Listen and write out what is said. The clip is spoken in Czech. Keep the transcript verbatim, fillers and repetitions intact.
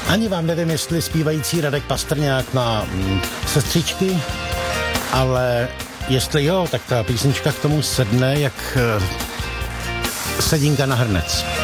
Ani vám nevím, jestli zpívající Radek Pastrňák má mm, sestřičky, ale jestli jo, tak ta písnička k tomu sedne jak uh, sedinka na hrnec.